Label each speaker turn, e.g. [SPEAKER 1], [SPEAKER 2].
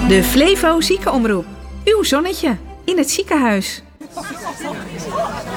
[SPEAKER 1] De Flevo Ziekenomroep. Uw zonnetje in het ziekenhuis.